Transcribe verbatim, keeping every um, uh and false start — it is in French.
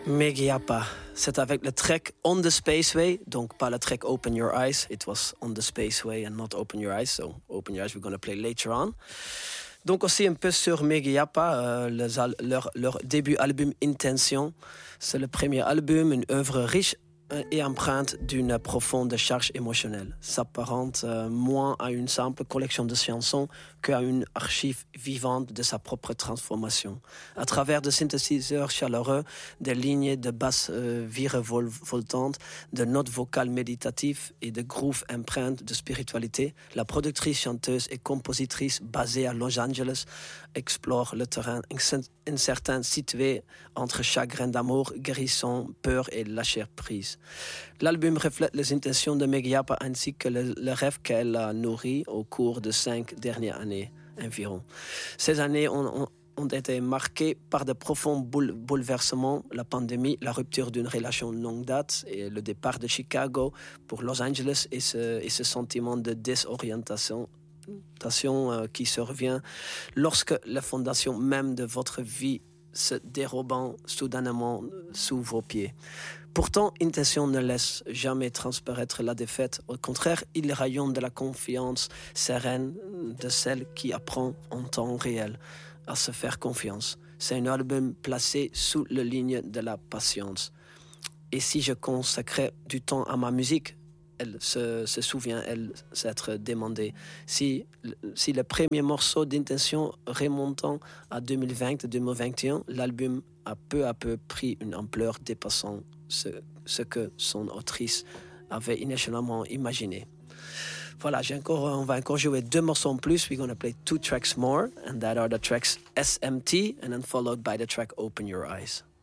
Megiapa, c'est avec le track On the Spaceway, donc pas le track Open Your Eyes. It was On the Spaceway and not Open Your Eyes, so Open Your Eyes we're going to play later on. Donc aussi un peu sur Megiapa, euh, les al- leur, leur début album Intention. C'est le premier album, une œuvre riche et empreinte d'une profonde charge émotionnelle, s'apparente euh, moins à une simple collection de chansons qu'à une archive vivante de sa propre transformation. À travers de synthétiseurs chaleureux, des lignes de basses euh, virevoltantes, de notes vocales méditatives et de grooves empreintes de spiritualité, la productrice, chanteuse et compositrice basée à Los Angeles explore le terrain incertain situé entre chagrin d'amour, guérison, peur et lâcher prise. L'album reflète les intentions de Megiapa ainsi que le, le rêve qu'elle a nourri au cours de cinq dernières années environ. Ces années ont, ont, ont été marquées par de profonds boule, bouleversements, la pandémie, la rupture d'une relation de longue date et le départ de Chicago pour Los Angeles et ce, et ce sentiment de désorientation euh, qui survient lorsque la fondation même de votre vie se dérobant soudainement sous vos pieds. Pourtant, Intention ne laisse jamais transparaître la défaite. Au contraire, il rayonne de la confiance sereine de celle qui apprend en temps réel à se faire confiance. C'est un album placé sous la ligne de la patience. Et si je consacrais du temps à ma musique, elle se, se souvient, elle, s'être demandé si, si le premier morceau d'Intention remontant à deux mille vingt deux mille vingt et un, l'album a peu à peu pris une ampleur dépassant ce, ce que son autrice avait initialement imaginé. Voilà, j'ai encore, on va encore jouer deux morceaux en plus. We're going to play two tracks more, and that are the tracks S M T, and then followed by the track Open Your Eyes.